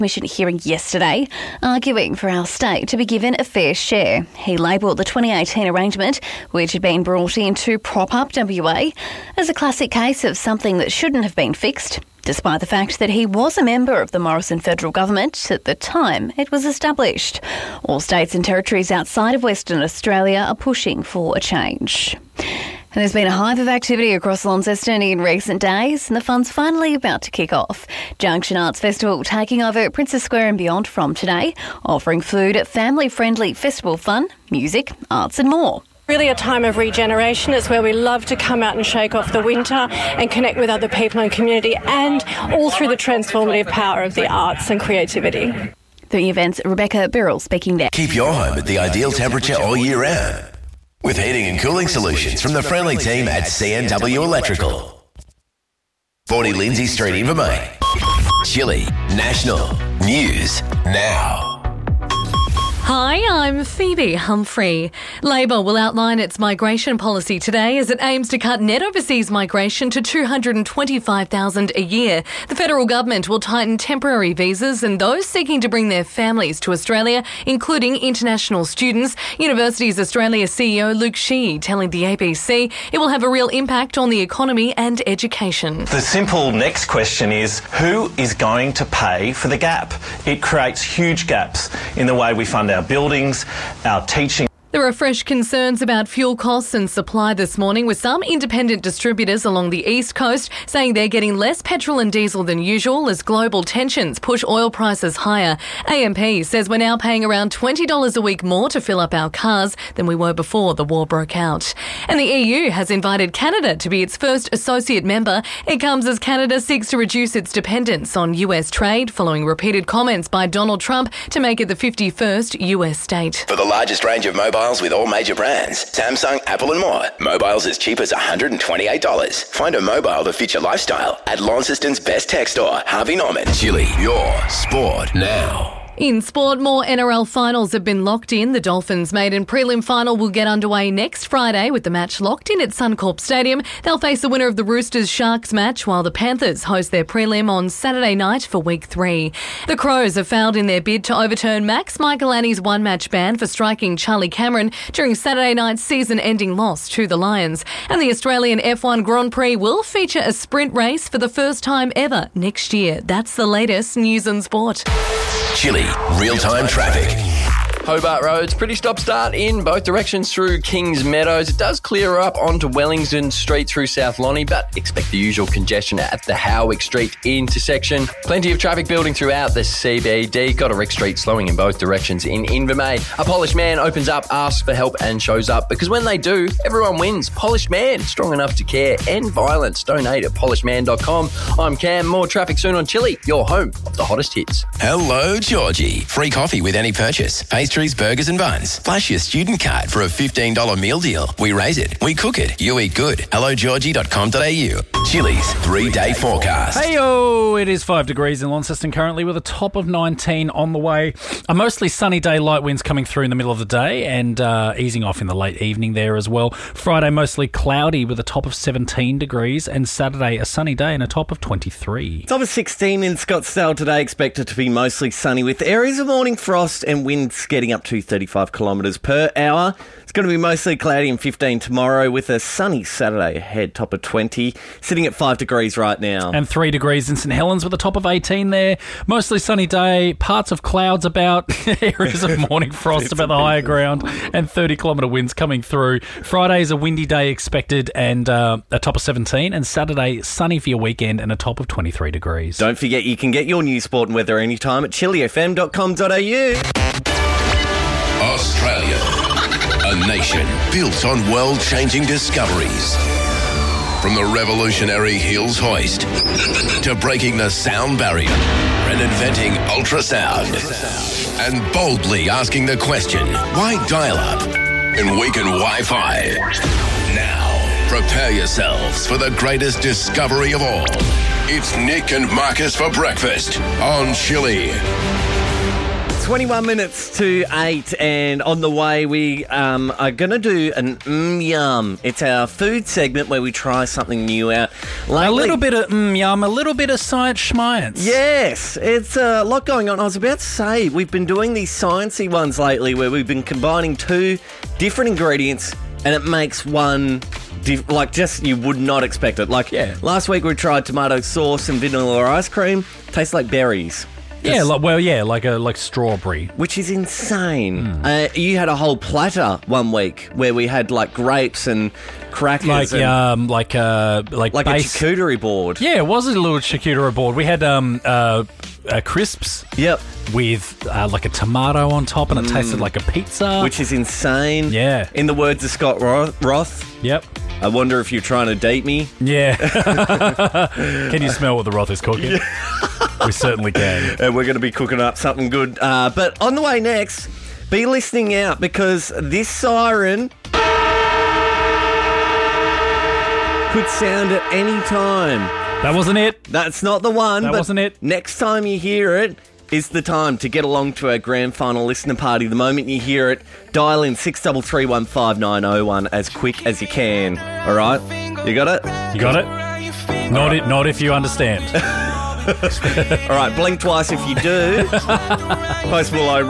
Commission hearing yesterday, arguing for our state to be given a fair share. He labelled the 2018 arrangement, which had been brought in to prop up WA, as a classic case of something that shouldn't have been fixed, despite the fact that he was a member of the Morrison federal government at the time it was established. All states and territories outside of Western Australia are pushing for a change. And there's been a hive of activity across Launceston in recent days, and the fun's finally about to kick off. Junction Arts Festival taking over Princess Square and beyond from today, offering food, family-friendly festival fun, music, arts and more. Really a time of regeneration. It's where we love to come out and shake off the winter and connect with other people and community, and all through the transformative power of the arts and creativity. The event's Rebecca Birrell speaking there. Keep your home at the ideal temperature all year round with heating and cooling solutions from the friendly team at CNW Electrical. 40 Lindsay Street, Invermain. Chile National News Now. Hi, I'm Phoebe Humphrey. Labor will outline its migration policy today as it aims to cut net overseas migration to 225,000 a year. The federal government will tighten temporary visas and those seeking to bring their families to Australia, including international students. Universities Australia CEO Luke Sheehy telling the ABC it will have a real impact on the economy and education. The simple next question is, who is going to pay for the gap? It creates huge gaps in the way we fund our buildings, our teaching. There are fresh concerns about fuel costs and supply this morning, with some independent distributors along the east coast saying they're getting less petrol and diesel than usual as global tensions push oil prices higher. AMP says we're now paying around $20 a week more to fill up our cars than we were before the war broke out. And the EU has invited Canada to be its first associate member. It comes as Canada seeks to reduce its dependence on US trade following repeated comments by Donald Trump to make it the 51st US state. For the largest range of mobiles with all major brands, Samsung, Apple and more. Mobiles as cheap as $128. Find a mobile that fits your lifestyle at Launceston's best tech store, Harvey Norman. Chile, your sport now. In sport, more NRL finals have been locked in. The Dolphins' maiden prelim final will get underway next Friday with the match locked in at Suncorp Stadium. They'll face the winner of the Roosters-Sharks match, while the Panthers host their prelim on Saturday night for Week 3. The Crows have failed in their bid to overturn Max Michaelani's one-match ban for striking Charlie Cameron during Saturday night's season-ending loss to the Lions. And the Australian F1 Grand Prix will feature a sprint race for the first time ever next year. That's the latest news and sport. Chile, real-time traffic. Hobart Roads, pretty stop-start in both directions through Kings Meadows. It does clear up onto Wellington Street through South Lonnie, but expect the usual congestion at the Howick Street intersection. Plenty of traffic building throughout the CBD. Got a Rick Street slowing in both directions in Invermay. A polished man opens up, asks for help and shows up, because when they do, everyone wins. Polished Man, strong enough to care, end violence. Donate at polishedman.com. I'm Cam. More traffic soon on Chile, your home of the hottest hits. Hello, Georgie. Free coffee with any purchase. Pastries, burgers and buns. Flash your student card for a $15 meal deal. We raise it, we cook it, you eat good. HelloGeorgie.com.au. Chile's 3-day forecast. Hey-o, it is 5 degrees in Launceston currently with a top of 19 on the way. A mostly sunny day, light winds coming through in the middle of the day and easing off in the late evening there as well. Friday mostly cloudy with a top of 17 degrees and Saturday a sunny day and a top of 23. Top of 16 in Scottsdale today, expected to be mostly sunny with areas of morning frost and winds getting up to 35 kilometres per hour. It's going to be mostly cloudy and 15 tomorrow with a sunny Saturday ahead, top of 20, sitting at 5 degrees right now. And 3 degrees in St Helens with a top of 18 there. Mostly sunny day, parts of clouds about, areas of morning frost about the higher ground and 30-kilometre winds coming through. Friday is a windy day expected and a top of 17, and Saturday sunny for your weekend and a top of 23 degrees. Don't forget you can get your news, sport and weather anytime at chilifm.com.au. Australia, a nation built on world-changing discoveries. From the revolutionary Hills hoist to breaking the sound barrier and inventing ultrasound and boldly asking the question, why dial-up and weaken Wi-Fi? Now, prepare yourselves for the greatest discovery of all. It's Nick and Marcus for breakfast on Chile. 21 minutes to 8, and on the way we are going to do an yum. It's our food segment where we try something new out. Lately, A little bit of yum, a little bit of science schmience. yes, it's a lot going on. I was about to say, we've been doing these sciencey ones lately where we've been combining two different ingredients and it makes one... just you would not expect it. Last week we tried tomato sauce and vanilla ice cream. Tastes like berries. Yeah, like strawberry. Which is insane. You had a whole platter one week where we had like grapes and crackers, Like and a base, charcuterie board. Yeah, it was a little charcuterie board. We had crisps. Yep. With like a tomato on top, and it tasted like a pizza. Which is insane. Yeah. In the words of Scott Roth. Yep. I wonder if you're trying to date me. Yeah. Can you smell what the Roth is cooking? We certainly can. And we're going to be cooking up something good. But on the way next, be listening out because this siren could sound at any time. That wasn't it. That's not the one. That wasn't it. Next time you hear it is the time to get along to our grand final listener party. The moment you hear it, dial in 63315901 as quick as you can. All right? You got it? You got it? Not if you understand. All right, blink twice if you do. Post Malone.